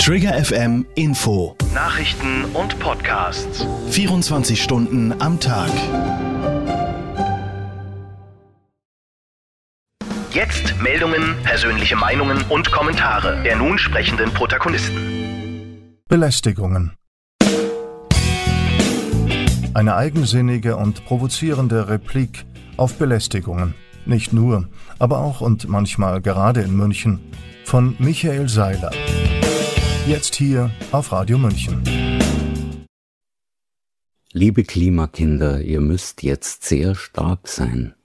Trigger FM Info. Nachrichten und Podcasts. 24 Stunden am Tag. Jetzt Meldungen, persönliche Meinungen und Kommentare der nun sprechenden Protagonisten. Belästigungen. Eine eigensinnige und provozierende Replik auf Belästigungen. Nicht nur, aber auch und manchmal gerade in München. Von Michael Seiler. Jetzt hier auf Radio München. Liebe Klimakinder, ihr müsst jetzt sehr stark sein.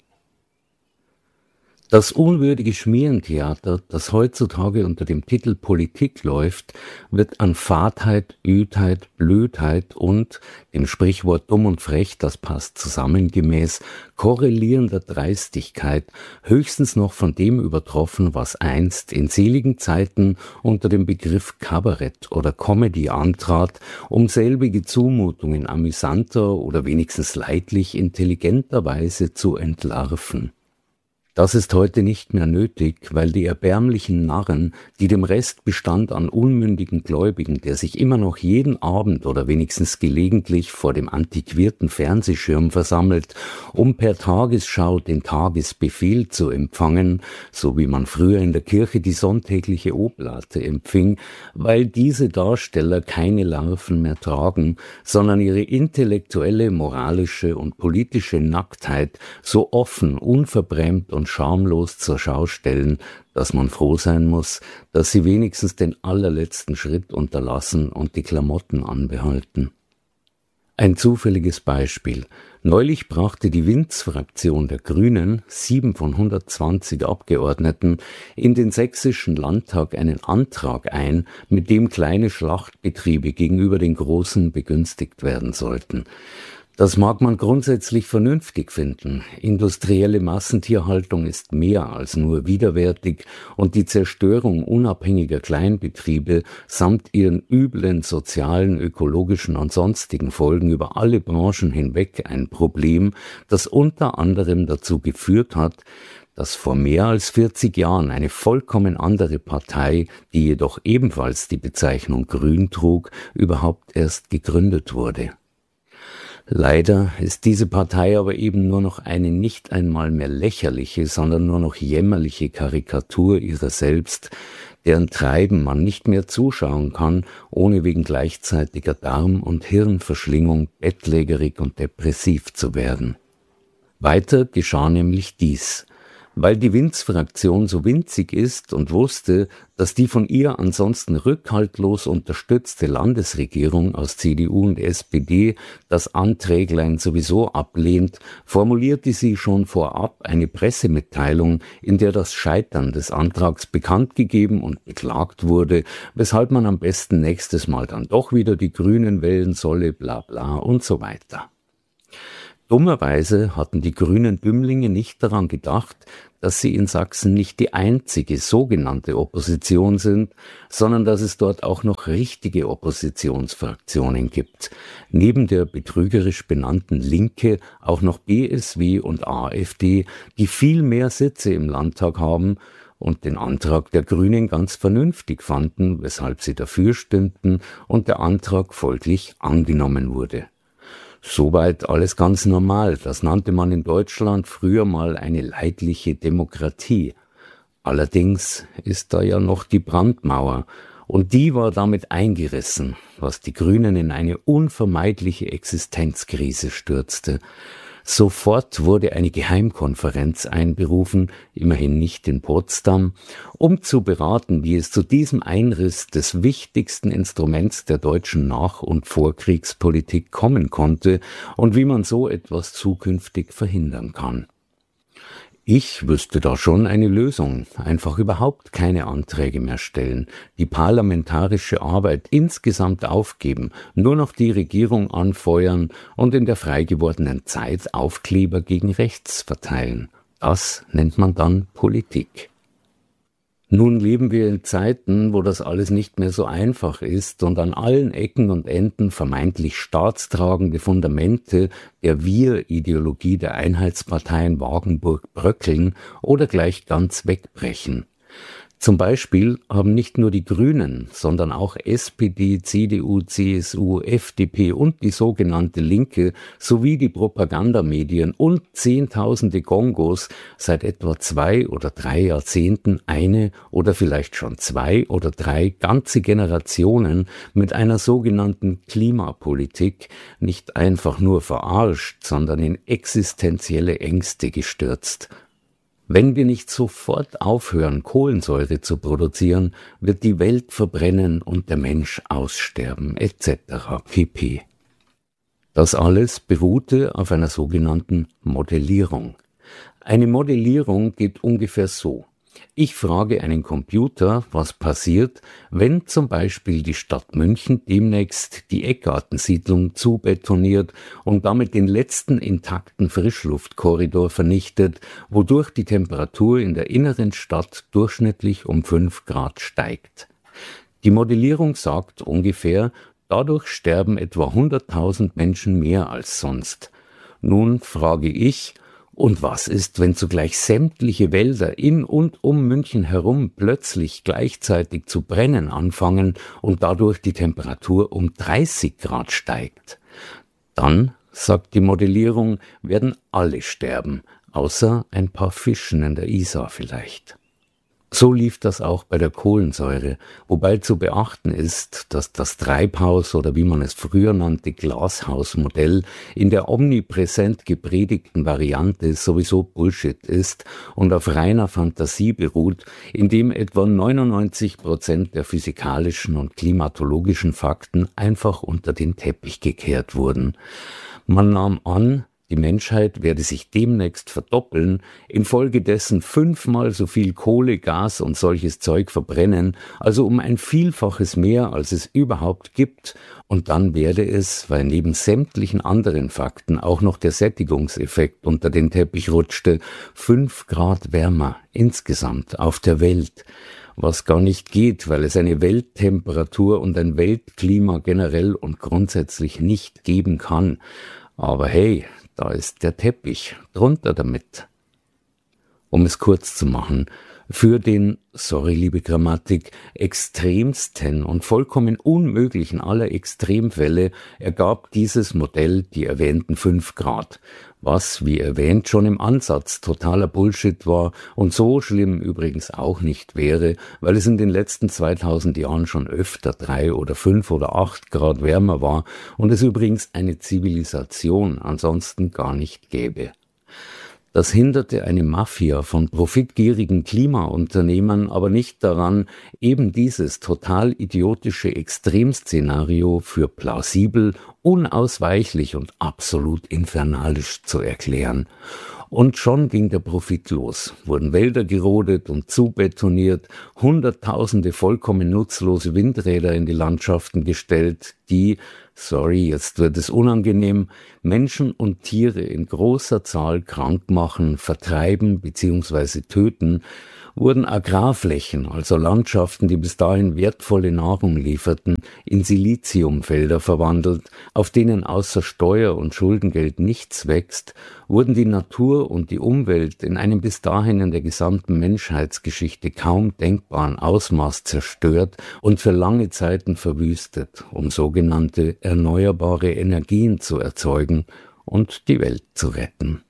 Das unwürdige Schmierentheater, das heutzutage unter dem Titel Politik läuft, wird an Fadheit, Ödheit, Blödheit und, dem Sprichwort dumm und frech, das passt zusammengemäß, korrelierender Dreistigkeit höchstens noch von dem übertroffen, was einst in seligen Zeiten unter dem Begriff Kabarett oder Comedy antrat, um selbige Zumutungen amüsanter oder wenigstens leidlich intelligenter Weise zu entlarven. Das ist heute nicht mehr nötig, weil die erbärmlichen Narren, die dem Restbestand an unmündigen Gläubigen, der sich immer noch jeden Abend oder wenigstens gelegentlich vor dem antiquierten Fernsehschirm versammelt, um per Tagesschau den Tagesbefehl zu empfangen, so wie man früher in der Kirche die sonntägliche Oblate empfing, weil diese Darsteller keine Larven mehr tragen, sondern ihre intellektuelle, moralische und politische Nacktheit so offen, unverbrämt und schamlos zur Schau stellen, dass man froh sein muss, dass sie wenigstens den allerletzten Schritt unterlassen und die Klamotten anbehalten. Ein zufälliges Beispiel. Neulich brachte die Winz-Fraktion der Grünen, 7 von 120 Abgeordneten, in den sächsischen Landtag einen Antrag ein, mit dem kleine Schlachtbetriebe gegenüber den großen begünstigt werden sollten. Das mag man grundsätzlich vernünftig finden. Industrielle Massentierhaltung ist mehr als nur widerwärtig und die Zerstörung unabhängiger Kleinbetriebe samt ihren üblen sozialen, ökologischen und sonstigen Folgen über alle Branchen hinweg ein Problem, das unter anderem dazu geführt hat, dass vor mehr als 40 Jahren eine vollkommen andere Partei, die jedoch ebenfalls die Bezeichnung Grün trug, überhaupt erst gegründet wurde. Leider ist diese Partei aber eben nur noch eine nicht einmal mehr lächerliche, sondern nur noch jämmerliche Karikatur ihrer selbst, deren Treiben man nicht mehr zuschauen kann, ohne wegen gleichzeitiger Darm- und Hirnverschlingung bettlägerig und depressiv zu werden. Weiter geschah nämlich dies. Weil die Winz-Fraktion so winzig ist und wusste, dass die von ihr ansonsten rückhaltlos unterstützte Landesregierung aus CDU und SPD das Anträglein sowieso ablehnt, formulierte sie schon vorab eine Pressemitteilung, in der das Scheitern des Antrags bekannt gegeben und beklagt wurde, weshalb man am besten nächstes Mal dann doch wieder die Grünen wählen solle, bla bla und so weiter. Dummerweise hatten die grünen Dümmlinge nicht daran gedacht, dass sie in Sachsen nicht die einzige sogenannte Opposition sind, sondern dass es dort auch noch richtige Oppositionsfraktionen gibt. Neben der betrügerisch benannten Linke auch noch BSW und AfD, die viel mehr Sitze im Landtag haben und den Antrag der Grünen ganz vernünftig fanden, weshalb sie dafür stimmten und der Antrag folglich angenommen wurde. Soweit alles ganz normal, das nannte man in Deutschland früher mal eine leidliche Demokratie. Allerdings ist da ja noch die Brandmauer und die war damit eingerissen, was die Grünen in eine unvermeidliche Existenzkrise stürzte. Sofort wurde eine Geheimkonferenz einberufen, immerhin nicht in Potsdam, um zu beraten, wie es zu diesem Einriss des wichtigsten Instruments der deutschen Nach- und Vorkriegspolitik kommen konnte und wie man so etwas zukünftig verhindern kann. Ich wüsste da schon eine Lösung, einfach überhaupt keine Anträge mehr stellen, die parlamentarische Arbeit insgesamt aufgeben, nur noch die Regierung anfeuern und in der frei gewordenen Zeit Aufkleber gegen rechts verteilen. Das nennt man dann Politik. Nun leben wir in Zeiten, wo das alles nicht mehr so einfach ist und an allen Ecken und Enden vermeintlich staatstragende Fundamente der Wir-Ideologie der Einheitsparteien Wagenburg bröckeln oder gleich ganz wegbrechen. Zum Beispiel haben nicht nur die Grünen, sondern auch SPD, CDU, CSU, FDP und die sogenannte Linke sowie die Propagandamedien und Zehntausende Gongos seit etwa 2 oder 3 Jahrzehnten eine oder vielleicht schon 2 oder 3 ganze Generationen mit einer sogenannten Klimapolitik nicht einfach nur verarscht, sondern in existenzielle Ängste gestürzt. Wenn wir nicht sofort aufhören, Kohlensäure zu produzieren, wird die Welt verbrennen und der Mensch aussterben, etc. pp. Das alles beruhte auf einer sogenannten Modellierung. Eine Modellierung geht ungefähr so. Ich frage einen Computer, was passiert, wenn zum Beispiel die Stadt München demnächst die Eckgartensiedlung zubetoniert und damit den letzten intakten Frischluftkorridor vernichtet, wodurch die Temperatur in der inneren Stadt durchschnittlich um 5 Grad steigt. Die Modellierung sagt ungefähr, dadurch sterben etwa 100.000 Menschen mehr als sonst. Nun frage ich, und was ist, wenn zugleich sämtliche Wälder in und um München herum plötzlich gleichzeitig zu brennen anfangen und dadurch die Temperatur um 30 Grad steigt? Dann, sagt die Modellierung, werden alle sterben, außer ein paar Fischen in der Isar vielleicht. So lief das auch bei der Kohlensäure, wobei zu beachten ist, dass das Treibhaus oder wie man es früher nannte, Glashausmodell in der omnipräsent gepredigten Variante sowieso Bullshit ist und auf reiner Fantasie beruht, indem etwa 99% der physikalischen und klimatologischen Fakten einfach unter den Teppich gekehrt wurden. Man nahm an, die Menschheit werde sich demnächst verdoppeln, infolgedessen 5-mal so viel Kohle, Gas und solches Zeug verbrennen, also um ein Vielfaches mehr, als es überhaupt gibt, und dann werde es, weil neben sämtlichen anderen Fakten auch noch der Sättigungseffekt unter den Teppich rutschte, 5 Grad wärmer insgesamt auf der Welt. Was gar nicht geht, weil es eine Welttemperatur und ein Weltklima generell und grundsätzlich nicht geben kann. Aber hey, da ist der Teppich, drunter damit. Um es kurz zu machen, für den, sorry liebe Grammatik, extremsten und vollkommen unmöglichen aller Extremfälle ergab dieses Modell die erwähnten 5 Grad, was, wie erwähnt, schon im Ansatz totaler Bullshit war und so schlimm übrigens auch nicht wäre, weil es in den letzten 2000 Jahren schon öfter 3 oder 5 oder 8 Grad wärmer war und es übrigens eine Zivilisation ansonsten gar nicht gäbe. Das hinderte eine Mafia von profitgierigen Klimaunternehmern aber nicht daran, eben dieses total idiotische Extremszenario für plausibel, unausweichlich und absolut infernalisch zu erklären. Und schon ging der Profit los, wurden Wälder gerodet und zubetoniert, Hunderttausende vollkommen nutzlose Windräder in die Landschaften gestellt, die, sorry, jetzt wird es unangenehm, Menschen und Tiere in großer Zahl krank machen, vertreiben bzw. töten, wurden Agrarflächen, also Landschaften, die bis dahin wertvolle Nahrung lieferten, in Siliziumfelder verwandelt, auf denen außer Steuer- und Schuldengeld nichts wächst, wurden die Natur und die Umwelt in einem bis dahin in der gesamten Menschheitsgeschichte kaum denkbaren Ausmaß zerstört und für lange Zeiten verwüstet, um sogenannte erneuerbare Energien zu erzeugen und die Welt zu retten.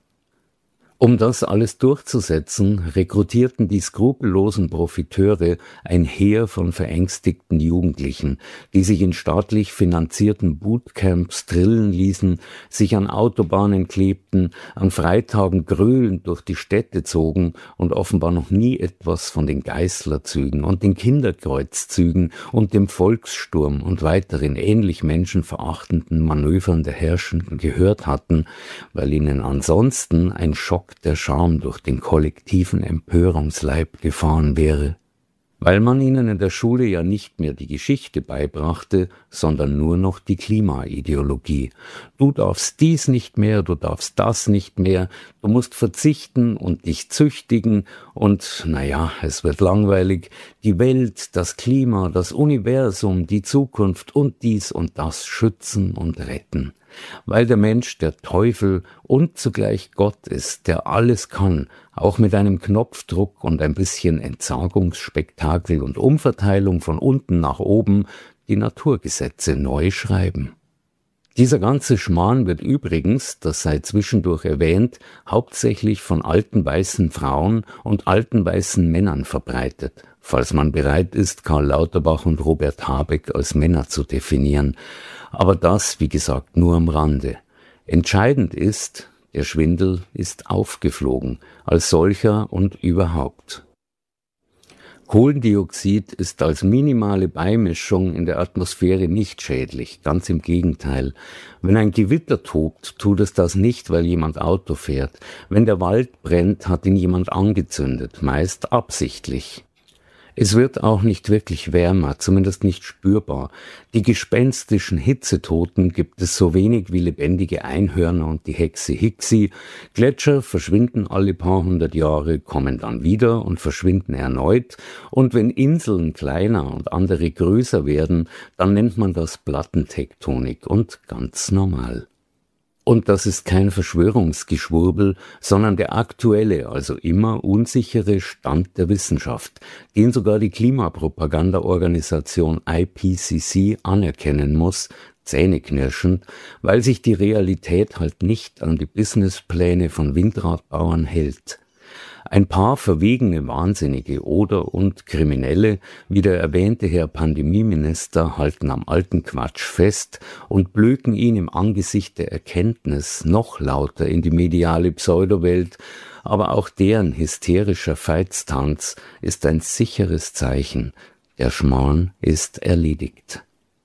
Um das alles durchzusetzen, rekrutierten die skrupellosen Profiteure ein Heer von verängstigten Jugendlichen, die sich in staatlich finanzierten Bootcamps drillen ließen, sich an Autobahnen klebten, an Freitagen gröhlend durch die Städte zogen und offenbar noch nie etwas von den Geißlerzügen und den Kinderkreuzzügen und dem Volkssturm und weiteren ähnlich menschenverachtenden Manövern der Herrschenden gehört hatten, weil ihnen ansonsten ein Schock der Scham durch den kollektiven Empörungsleib gefahren wäre, weil man ihnen in der Schule ja nicht mehr die Geschichte beibrachte, sondern nur noch die Klimaideologie. Du darfst dies nicht mehr, du darfst das nicht mehr, du musst verzichten und dich züchtigen und, naja, es wird langweilig, die Welt, das Klima, das Universum, die Zukunft und dies und das schützen und retten. Weil der Mensch der Teufel und zugleich Gott ist, der alles kann, auch mit einem Knopfdruck und ein bisschen Entsagungsspektakel und Umverteilung von unten nach oben die Naturgesetze neu schreiben. Dieser ganze Schmarrn wird übrigens, das sei zwischendurch erwähnt, hauptsächlich von alten weißen Frauen und alten weißen Männern verbreitet, falls man bereit ist, Karl Lauterbach und Robert Habeck als Männer zu definieren. Aber das, wie gesagt, nur am Rande. Entscheidend ist, der Schwindel ist aufgeflogen, als solcher und überhaupt. Kohlendioxid ist als minimale Beimischung in der Atmosphäre nicht schädlich, ganz im Gegenteil. Wenn ein Gewitter tobt, tut es das nicht, weil jemand Auto fährt. Wenn der Wald brennt, hat ihn jemand angezündet, meist absichtlich. Es wird auch nicht wirklich wärmer, zumindest nicht spürbar. Die gespenstischen Hitzetoten gibt es so wenig wie lebendige Einhörner und die Hexe Hixi. Gletscher verschwinden alle paar hundert Jahre, kommen dann wieder und verschwinden erneut. Und wenn Inseln kleiner und andere größer werden, dann nennt man das Plattentektonik und ganz normal. Und das ist kein Verschwörungsgeschwurbel, sondern der aktuelle, also immer unsichere Stand der Wissenschaft, den sogar die Klimapropagandaorganisation IPCC anerkennen muss, zähneknirschend, weil sich die Realität halt nicht an die Businesspläne von Windradbauern hält. Ein paar verwegene Wahnsinnige und Kriminelle, wie der erwähnte Herr Pandemieminister, halten am alten Quatsch fest und blöken ihn im Angesicht der Erkenntnis noch lauter in die mediale Pseudowelt, aber auch deren hysterischer Veitstanz ist ein sicheres Zeichen. Der Schmarrn ist erledigt.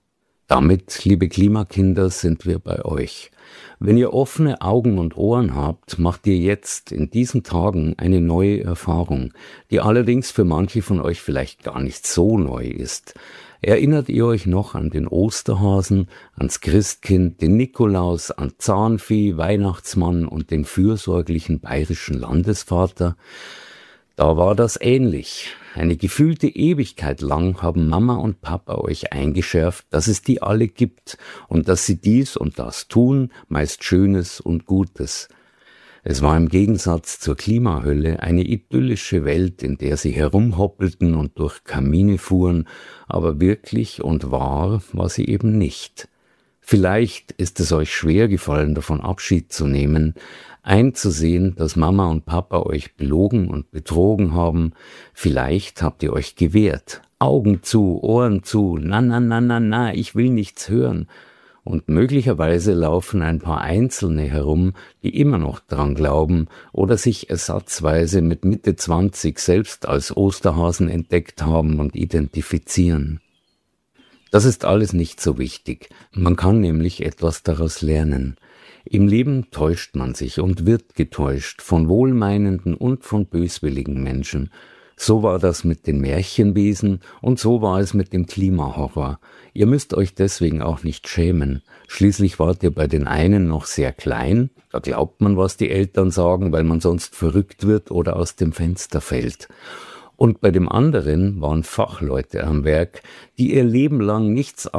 Damit, liebe Klimakinder, sind wir bei euch. Wenn ihr offene Augen und Ohren habt, macht ihr jetzt in diesen Tagen eine neue Erfahrung, die allerdings für manche von euch vielleicht gar nicht so neu ist. Erinnert ihr euch noch an den Osterhasen, ans Christkind, den Nikolaus, an Zahnfee, Weihnachtsmann und den fürsorglichen bayerischen Landesvater? Da war das ähnlich. Eine gefühlte Ewigkeit lang haben Mama und Papa euch eingeschärft, dass es die alle gibt und dass sie dies und das tun, meist Schönes und Gutes. Es war im Gegensatz zur Klimahölle eine idyllische Welt, in der sie herumhoppelten und durch Kamine fuhren, aber wirklich und wahr war sie eben nicht. Vielleicht ist es euch schwer gefallen, davon Abschied zu nehmen, einzusehen, dass Mama und Papa euch belogen und betrogen haben. Vielleicht habt ihr euch gewehrt. Augen zu, Ohren zu, na, ich will nichts hören. Und möglicherweise laufen ein paar Einzelne herum, die immer noch dran glauben oder sich ersatzweise mit Mitte 20 selbst als Osterhasen entdeckt haben und identifizieren. Das ist alles nicht so wichtig. Man kann nämlich etwas daraus lernen. Im Leben täuscht man sich und wird getäuscht von wohlmeinenden und von böswilligen Menschen. So war das mit den Märchenwesen und so war es mit dem Klimahorror. Ihr müsst euch deswegen auch nicht schämen. Schließlich wart ihr bei den einen noch sehr klein, da glaubt man, was die Eltern sagen, weil man sonst verrückt wird oder aus dem Fenster fällt. Und bei dem anderen waren Fachleute am Werk, die ihr Leben lang nichts